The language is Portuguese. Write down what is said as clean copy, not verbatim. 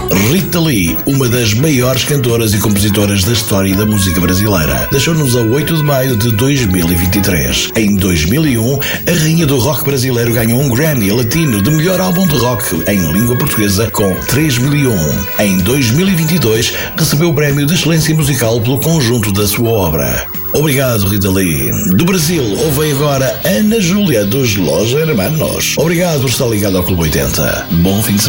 Rita Lee, uma das maiores cantoras e compositoras da história da música brasileira, deixou-nos a 8 de maio de 2023. Em 2001, a rainha do rock brasileiro ganhou um Grammy Latino de melhor álbum de rock em língua portuguesa com 3001. Em 2022, recebeu o prémio de excelência musical pelo conjunto da sua obra. Obrigado, Rita Lee. Do Brasil, ouvem agora Ana Júlia dos Los Hermanos. Obrigado por estar ligado ao Clube 80. Bom fim de semana.